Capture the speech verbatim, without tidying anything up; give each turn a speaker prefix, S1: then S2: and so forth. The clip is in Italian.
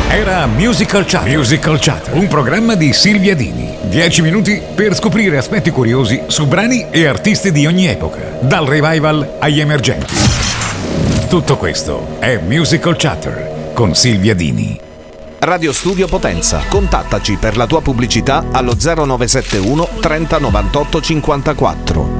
S1: Era Musical Chatter. Musical Chatter, un programma di Silvia Dini. Dieci minuti per scoprire aspetti curiosi su brani e artisti di ogni epoca, dal revival agli emergenti. Tutto questo è Musical Chatter con Silvia Dini.
S2: Radio Studio Potenza. Contattaci per la tua pubblicità allo zero nove sette uno trenta novantotto cinquantaquattro.